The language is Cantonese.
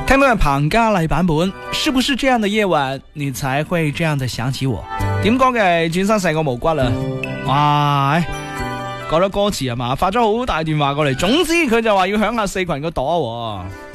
聽到係彭嘉麗版本，是不是這樣的夜晚你才會這樣的想起我？點講嘅轉身成個毛骨啦！哇，講咗歌詞係嘛，發咗好大段話過嚟。總之佢就話要響下四群個朵。